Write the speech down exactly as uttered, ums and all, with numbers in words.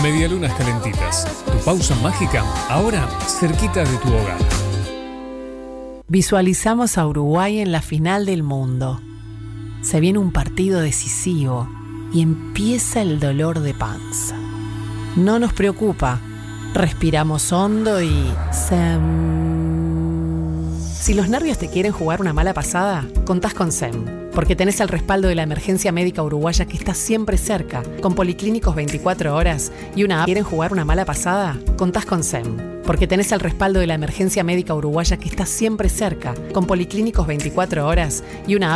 Medialunas calentitas. Tu pausa mágica, ahora cerquita de tu hogar. Visualizamos a Uruguay en la final del mundo. Se viene un partido decisivo y empieza el dolor de panza. No nos preocupa. Respiramos hondo y... Sem. Si los nervios te quieren jugar una mala pasada, contás con S E M, porque tenés el respaldo de la emergencia médica uruguaya que está siempre cerca, con policlínicos veinticuatro horas y una app. ¿Quieren jugar una mala pasada? Contás con S E M, porque tenés el respaldo de la emergencia médica uruguaya que está siempre cerca, con policlínicos veinticuatro horas y una app